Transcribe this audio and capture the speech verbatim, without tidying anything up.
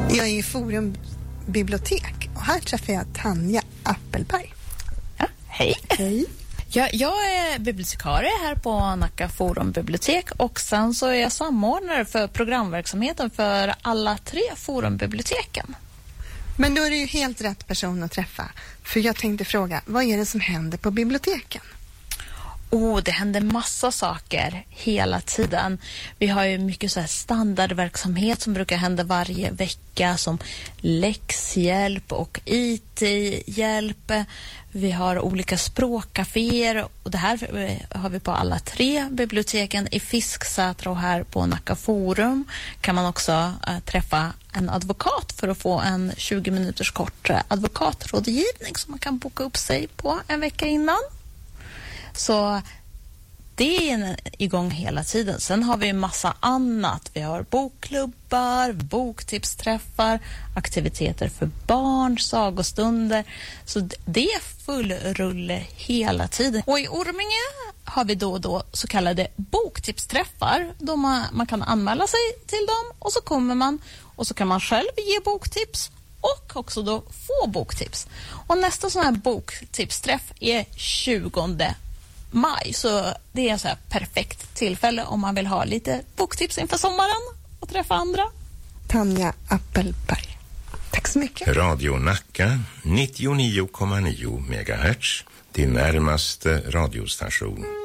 Jag är i Forum bibliotek och här träffar jag Tanja Appelberg. Ja, hej. Hej. Jag, jag är bibliotekarie här på Nacka Forum bibliotek och sen så är jag samordnare för programverksamheten för alla tre forumbiblioteken. Men då är det ju helt rätt person att träffa. För jag tänkte fråga, vad är det som händer på biblioteken? Oh, det händer massa saker hela tiden. Vi har ju mycket så här standardverksamhet som brukar hända varje vecka som läxhjälp och I T-hjälp. Vi har olika språkcaféer och det här har vi på alla tre biblioteken. I Fisksätra och här på Nacka Forum kan man också äh, träffa en advokat för att få en tjugo minuters kort advokatrådgivning som man kan boka upp sig på en vecka innan. Så det är igång hela tiden. Sen har vi en massa annat. Vi har bokklubbar, boktipsträffar, aktiviteter för barn, sagostunder. Så det är full rulle hela tiden. Och i Orminge har vi då och då så kallade boktipsträffar. Då man, man kan anmäla sig till dem och så kommer man och så kan man själv ge boktips och också då få boktips. Och nästa sån här boktipsträff är tjugonde maj, så det är en så här perfekt tillfälle om man vill ha lite boktips inför sommaren och träffa andra. Tanja Appelberg. Tack så mycket. Radio Nacka nittionio komma nio megahertz, din närmaste radiostation.